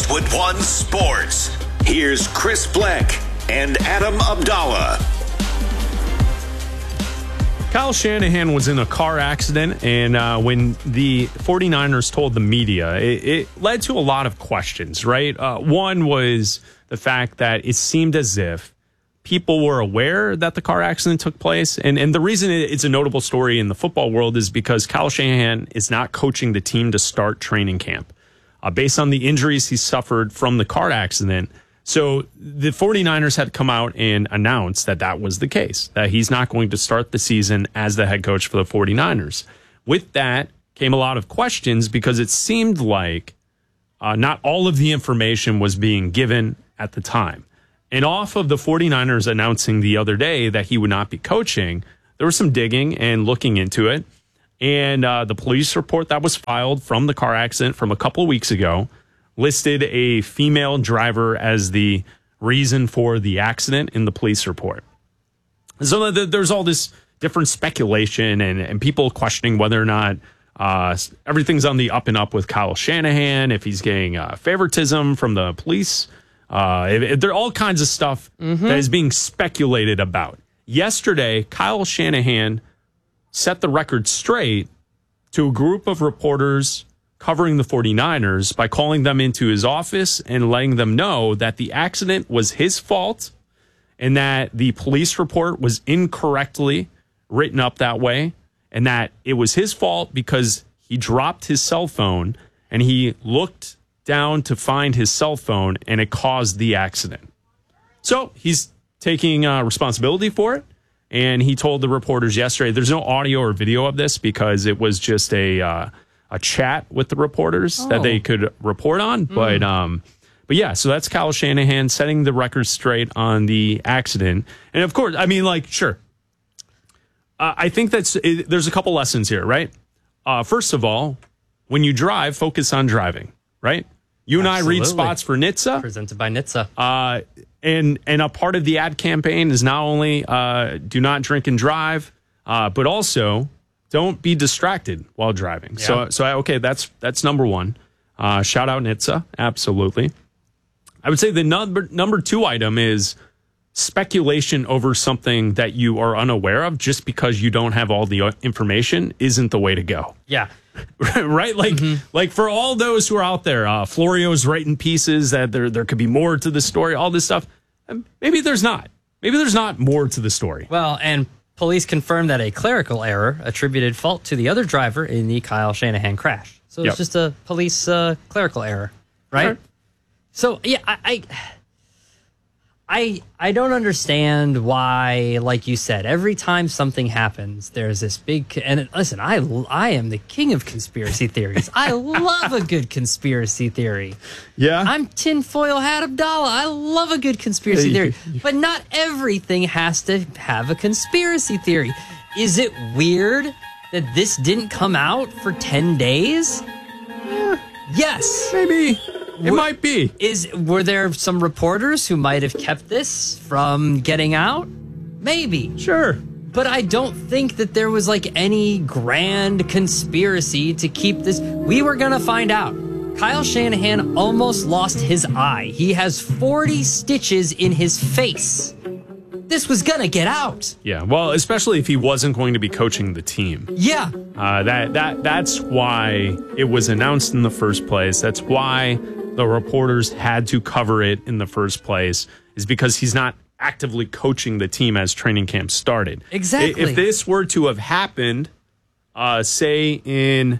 Westwood One Sports. Here's Chris Bleck and Adam Abdallah. Kyle Shanahan was in a car accident, and when the 49ers told the media, it led to a lot of questions, right? One was the fact that it seemed as if people were aware that the car accident took place. And the reason it's a notable story in the football world is because Kyle Shanahan is not coaching the team to start training camp based on the injuries he suffered from the car accident. So the 49ers had come out and announced that that was the case, that he's not going to start the season as the head coach for the 49ers. With that came a lot of questions because it seemed like not all of the information was being given at the time. And off of the 49ers announcing the other day that he would not be coaching, there was some digging and looking into it. And the police report that was filed from the car accident from a couple of weeks ago listed a female driver as the reason for the accident in the police report. So there's all this different speculation and people questioning whether or not everything's on the up and up with Kyle Shanahan, if he's getting favoritism from the police. There are all kinds of stuff that is being speculated about. Yesterday, Kyle Shanahan set the record straight to a group of reporters covering the 49ers by calling them into his office and letting them know that the accident was his fault and that the police report was incorrectly written up that way and that it was his fault because he dropped his cell phone and he looked down to find his cell phone and it caused the accident. So he's taking responsibility for it. And he told the reporters yesterday, there's no audio or video of this because it was just a chat with the reporters that they could report on. But yeah, so that's Kyle Shanahan setting the record straight on the accident. And of course, I mean, like, sure. I think there's a couple lessons here, right? First of all, when you drive, focus on driving, right? You and I read spots for NHTSA. Presented by NHTSA. And a part of the ad campaign is not only do not drink and drive, but also don't be distracted while driving. Yeah. So okay, that's number one. Shout out NHTSA, absolutely. I would say the number two item is speculation over something that you are unaware of just because you don't have all the information isn't the way to go. Yeah. Right? Like for all those who are out there, Florio's writing pieces that there could be more to the story, all this stuff. Maybe there's not. Maybe there's not more to the story. Well, and police confirmed that a clerical error attributed fault to the other driver in the Kyle Shanahan crash. So it's just a police clerical error, right? Sure. So, yeah, I don't understand why, like you said, every time something happens, there's this big... And listen, I am the king of conspiracy theories. I love a good conspiracy theory. Yeah? I'm tinfoil hat Abdallah. I love a good conspiracy theory. But not everything has to have a conspiracy theory. Is it weird that this didn't come out for 10 days? Yes. Maybe. It might be. Were there some reporters who might have kept this from getting out? Maybe. Sure. But I don't think that there was like any grand conspiracy to keep this. We were going to find out. Kyle Shanahan almost lost his eye. He has 40 stitches in his face. This was going to get out. Yeah, well, especially if he wasn't going to be coaching the team. Yeah. That's why it was announced in the first place. That's why the reporters had to cover it in the first place, is because he's not actively coaching the team as training camp started. Exactly. If this were to have happened, say in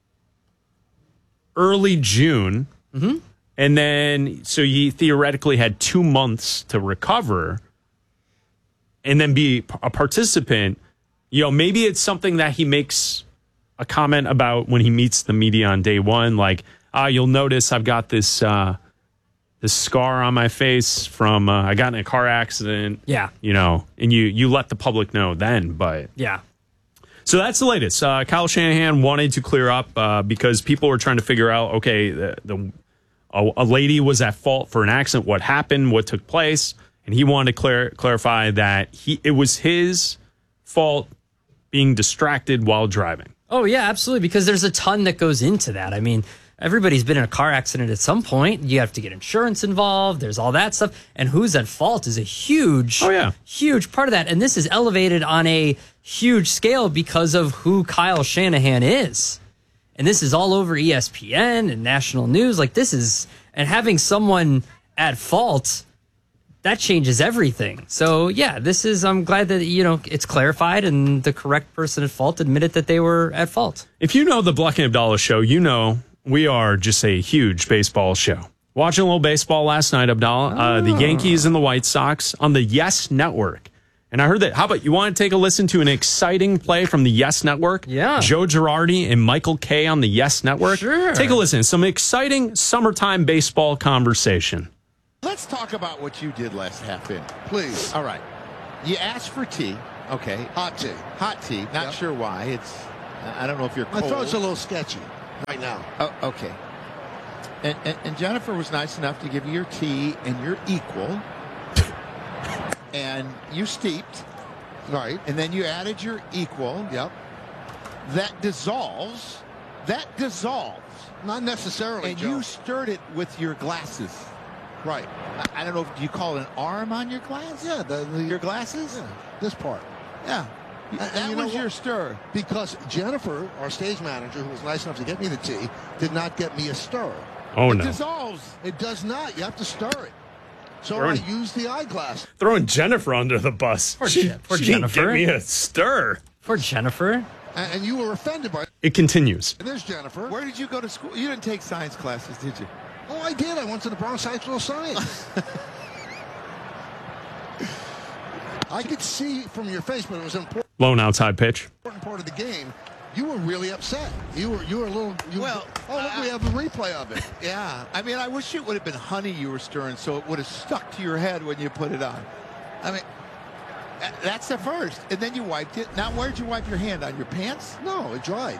early June, and then so he theoretically had 2 months to recover and then be a participant, maybe it's something that he makes a comment about when he meets the media on day one, like, you'll notice I've got this scar on my face from I got in a car accident. Yeah. And you let the public know then. But yeah. So that's the latest. Kyle Shanahan wanted to clear up because people were trying to figure out, okay, a lady was at fault for an accident. What happened? What took place? And he wanted to clarify that it was his fault being distracted while driving. Oh, yeah, absolutely, because there's a ton that goes into that. I mean, everybody's been in a car accident at some point. You have to get insurance involved. There's all that stuff. And who's at fault is a huge part of that. And this is elevated on a huge scale because of who Kyle Shanahan is. And this is all over ESPN and national news. Like this is, and having someone at fault, that changes everything. So yeah, I'm glad that, it's clarified and the correct person at fault admitted that they were at fault. If you know the Bleck and Abdallah show, you know we are just a huge baseball show. Watching a little baseball last night, Abdallah, the Yankees and the White Sox on the Yes Network. And I heard that. How about you want to take a listen to an exciting play from the Yes Network? Yeah. Joe Girardi and Michael Kay on the Yes Network. Sure. Take a listen. Some exciting summertime baseball conversation. Let's talk about what you did last half inning. Please. All right. You asked for tea. Okay. Hot tea. Hot tea. Not sure why. I don't know if you're cold. My throat's a little sketchy right now. Oh, okay. And Jennifer was nice enough to give you your tea and your equal. And you steeped. Right. And then you added your equal. Yep. That dissolves. Not necessarily, And Joe. you stirred it with your glasses. Right. I don't know. Do you call it an arm on your glass? Yeah. Your glasses? Yeah, this part. Yeah. That you know was your what? stir. Because Jennifer, our stage manager, who was nice enough to get me the tea, did not get me a stir. Oh, It no. dissolves. It does not. You have to stir it. So Throwing- I used the eyeglass. Throwing Jennifer under the bus. Poor She Jennifer. didn't give me a stir. For Jennifer. And you were offended by it. It continues. And there's Jennifer. Where did you go to school? You didn't take science classes, did you? Oh, I did. I went to the Bronx High School of Science. I could see from your face, but it was an Lone outside pitch. important part of the game. You were really upset. You were a little. Well, look, we have a replay of it. Yeah. I mean, I wish it would have been honey you were stirring so it would have stuck to your head when you put it on. I mean, that's the first. And then you wiped it. Now, where'd you wipe your hand? On your pants? No, it dried.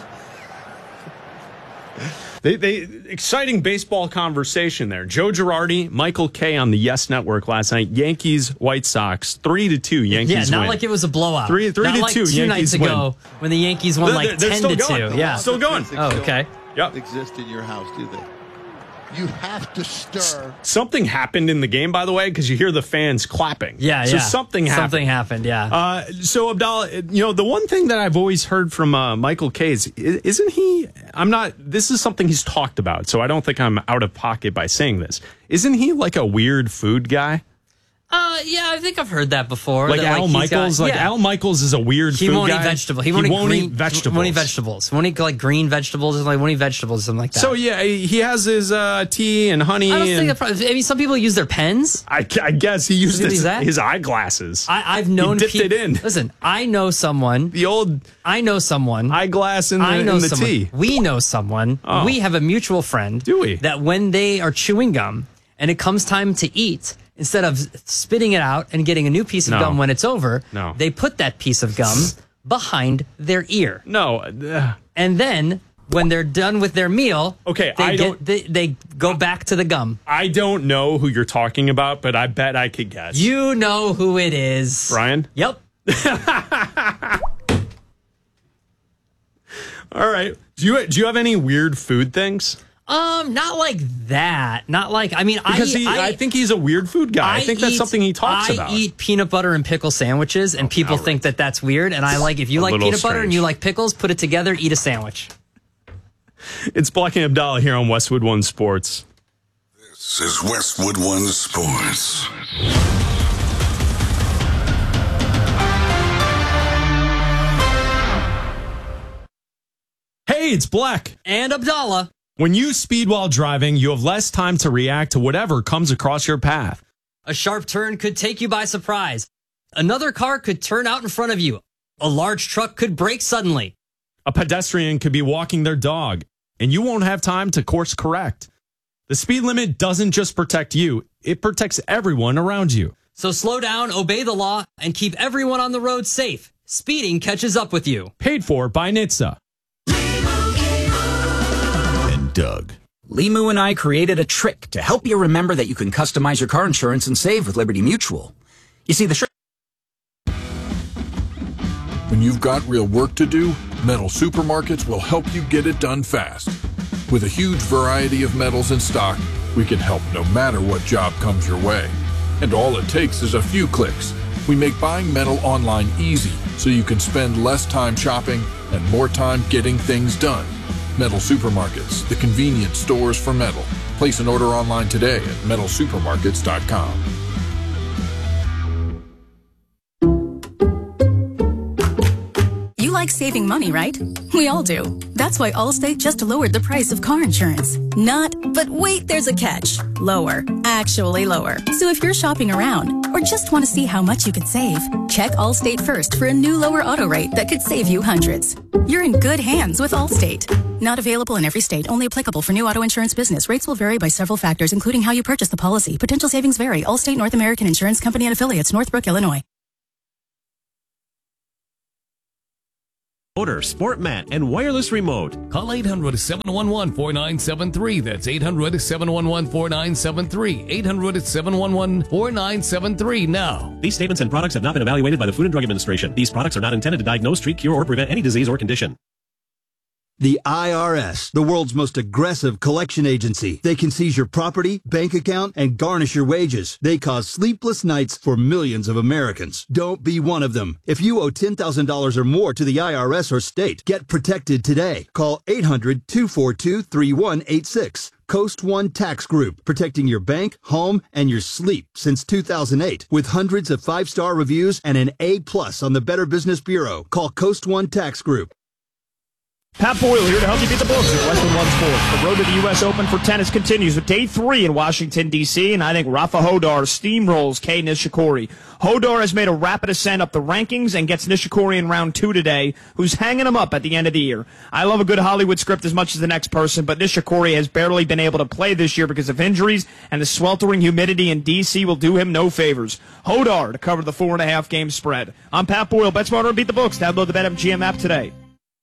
They exciting baseball conversation there. Joe Girardi, Michael Kay on the Yes Network last night. Yankees, White Sox, 3-2. Yankees Yeah, not win. like it was a blowout. 3-2. Not like 2 Yankees nights ago when the Yankees won like They're 10 still to going. 2. Yeah. Still going. Oh, okay. Yep. Exist in your house, do they? You have to stir. Something happened in the game, by the way, because you hear the fans clapping. Yeah, so yeah. something happened. Something happened, yeah. So Abdallah, the one thing that I've always heard from Michael Kay is, isn't he? This is something he's talked about, so I don't think I'm out of pocket by saying this. Isn't he like a weird food guy? Yeah, I think I've heard that before. Like that, Al he's Michaels? got- Like yeah. Al Michaels is a weird He food won't guy. eat vegetables. He won't eat vegetables. He won't eat vegetables. He won't eat like green vegetables or like won't eat vegetables or something like that. So yeah, he has his tea and honey. I don't think and that probably, I mean, some people use their pens. I guess he used Does he do that? his eyeglasses. I've known he dipped it in. Listen, I know someone. The old eyeglass in the someone. tea. We know someone. Oh. We have a mutual friend. Do we? That when they are chewing gum and it comes time to eat, instead of spitting it out and getting a new piece of No. gum when it's over, No. they put that piece of gum behind their ear. No. And then when they're done with their meal, Okay, they go back to the gum. I don't know who you're talking about, but I bet I could guess. You know who it is. Brian? Yep. All right. Do you have any weird food things? Not like that. Not like, I mean, Because I think he's a weird food guy. I think that's something he talks about. I eat peanut butter and pickle sandwiches, and people think that that's weird. And I like, if you like little peanut butter and strange. you like pickles, put it together, eat a sandwich. It's Bleck and Abdallah here on Westwood One Sports. This is Westwood One Sports. Hey, it's Bleck. And Abdallah. When you speed while driving, you have less time to react to whatever comes across your path. A sharp turn could take you by surprise. Another car could turn out in front of you. A large truck could brake suddenly. A pedestrian could be walking their dog, and you won't have time to course correct. The speed limit doesn't just protect you, it protects everyone around you. So slow down, obey the law, and keep everyone on the road safe. Speeding catches up with you. Paid for by NHTSA. And Doug. Limu and I created a trick to help you remember that you can customize your car insurance and save with Liberty Mutual. You see, the trick. When you've got real work to do, Metal Supermarkets will help you get it done fast. With a huge variety of metals in stock, we can help no matter what job comes your way. And all it takes is a few clicks. We make buying metal online easy so you can spend less time shopping and more time getting things done. Metal Supermarkets, the convenience stores for metal. Place an order online today at metalsupermarkets.com. You like saving money, right? We all do. That's why Allstate just lowered the price of car insurance. Not, but wait, there's a catch. Lower. Actually lower. So if you're shopping around or just want to see how much you could save, check Allstate first for a new lower auto rate that could save you hundreds. You're in good hands with Allstate. Not available in every state. Only applicable for new auto insurance business. Rates will vary by several factors, including how you purchase the policy. Potential savings vary. Allstate North American Insurance Company and Affiliates, Northbrook, Illinois. Motor, Sport Mat, and wireless remote. Call 800-711-4973. That's 800-711-4973. 800-711-4973 now. These statements and products have not been evaluated by the Food and Drug Administration. These products are not intended to diagnose, treat, cure, or prevent any disease or condition. The IRS, the world's most aggressive collection agency. They can seize your property, bank account, and garnish your wages. They cause sleepless nights for millions of Americans. Don't be one of them. If you owe $10,000 or more to the IRS or state, get protected today. Call 800-242-3186. Coast One Tax Group, protecting your bank, home, and your sleep since 2008. With hundreds of 5-star reviews and an A+ on the Better Business Bureau. Call Coast One Tax Group. Pat Boyle here to help you beat the books at Westwood One Sports. The road to the U.S. Open for tennis continues with Day 3 in Washington, D.C., and I think Rafa Hodar steamrolls Kei Nishikori. Hodar has made a rapid ascent up the rankings and gets Nishikori in round 2 today, who's hanging him up at the end of the year. I love a good Hollywood script as much as the next person, but Nishikori has barely been able to play this year because of injuries, and the sweltering humidity in D.C. will do him no favors. Hodar to cover the 4.5 game spread. I'm Pat Boyle. Bet smarter and beat the books. Download the BetMGM app today.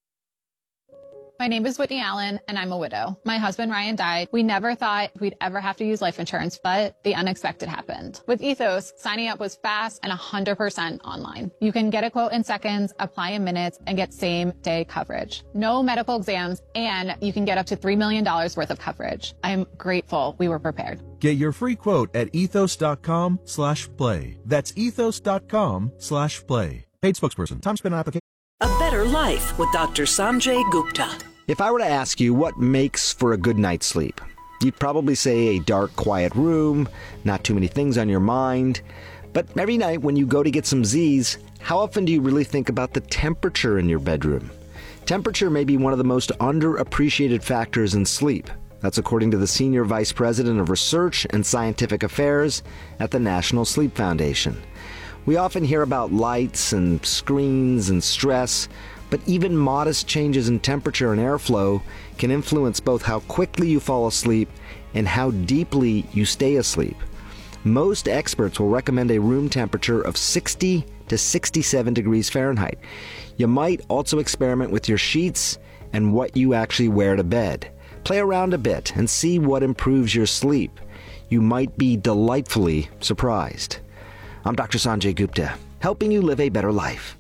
My name is Whitney Allen, and I'm a widow. My husband, Ryan, died. We never thought we'd ever have to use life insurance, but the unexpected happened. With Ethos, signing up was fast and 100% online. You can get a quote in seconds, apply in minutes, and get same-day coverage. No medical exams, and you can get up to $3 million worth of coverage. I'm grateful we were prepared. Get your free quote at ethos.com/play. That's ethos.com/play. Paid spokesperson. Time spent on application. A Better Life with Dr. Sanjay Gupta. If I were to ask you what makes for a good night's sleep, you'd probably say a dark, quiet room, not too many things on your mind. But every night when you go to get some Z's, how often do you really think about the temperature in your bedroom? Temperature may be one of the most underappreciated factors in sleep. That's according to the Senior Vice President of Research and Scientific Affairs at the National Sleep Foundation. We often hear about lights and screens and stress, but even modest changes in temperature and airflow can influence both how quickly you fall asleep and how deeply you stay asleep. Most experts will recommend a room temperature of 60 to 67 degrees Fahrenheit. You might also experiment with your sheets and what you actually wear to bed. Play around a bit and see what improves your sleep. You might be delightfully surprised. I'm Dr. Sanjay Gupta, helping you live a better life.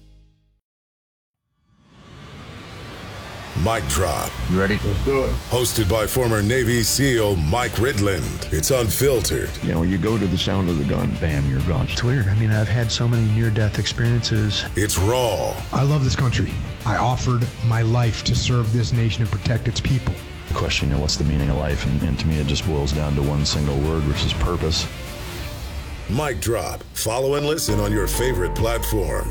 Mic Drop. You ready? Let's do it. Hosted by former Navy SEAL Mike Ridland. It's unfiltered. You know, you go to the sound of the gun, bam, you're gone. It's weird. I mean, I've had so many near-death experiences. It's raw. I love this country. I offered my life to serve this nation and protect its people. The question, what's the meaning of life? And to me, it just boils down to one single word, which is purpose. Mic Drop. Follow and listen on your favorite platform.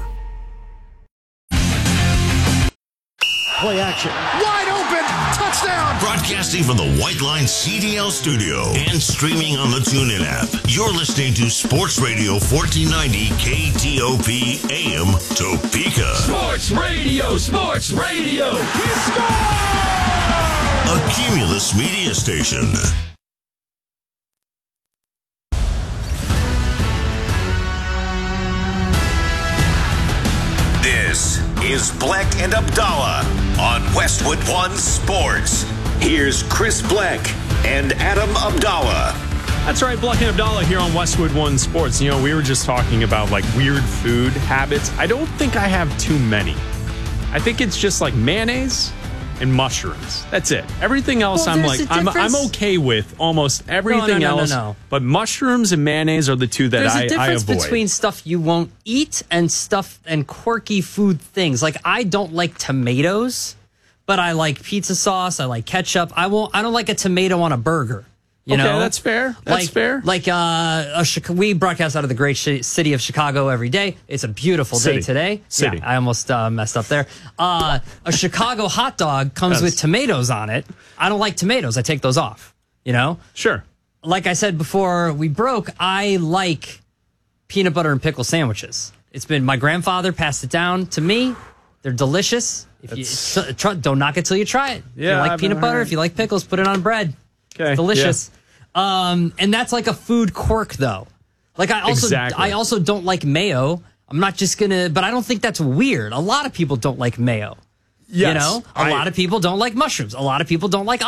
Play action. Wide open. Touchdown. Broadcasting from the White Line CDL studio and streaming on the TuneIn app. You're listening to Sports Radio 1490 KTOP AM Topeka. Sports Radio. Sports Radio. A Cumulus media station. This is Bleck and Abdallah on Westwood One Sports. Here's Chris Bleck and Adam Abdallah. That's right, Bleck and Abdallah here on Westwood One Sports. You know, we were just talking about like weird food habits. I don't think I have too many. I think it's just like mayonnaise and mushrooms. That's it. Everything else, Well, I'm there's like, a I'm difference. okay with almost everything else. No. But mushrooms and mayonnaise are the two that There's a I difference avoid. between stuff you won't eat and stuff and quirky food things. Like, I don't like tomatoes, but I like pizza sauce. I like ketchup. I don't like a tomato on a burger. You know? That's fair. That's fair. Like we broadcast out of the great city of Chicago every day. It's a beautiful day today. City. Yeah, I almost messed up there. A Chicago hot dog comes with tomatoes on it. I don't like tomatoes. I take those off. You know? Sure. Like I said before we broke, I like peanut butter and pickle sandwiches. It's been my grandfather passed it down to me. They're delicious. If you don't knock it till you try it. If you like peanut butter, if you like pickles, put it on bread. Okay. Delicious. And that's like a food quirk, though. Like I also don't like mayo. I'm not just gonna, but I don't think that's weird. A lot of people don't like mayo. Yes, you know, a lot of people don't like mushrooms. A lot of people don't like